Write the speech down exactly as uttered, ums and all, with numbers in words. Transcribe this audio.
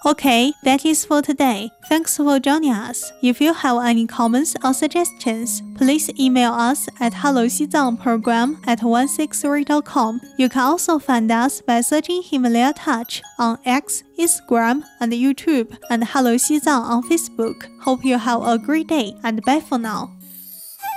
Okay, that is for today. Thanks for joining us. If you have any comments or suggestions, please email us at hello西藏program at one six three dot com. You can also find us by searching Himalaya Touch on X, Instagram, and YouTube, and Hello 西藏 on Facebook. Hope you have a great day, and bye for now.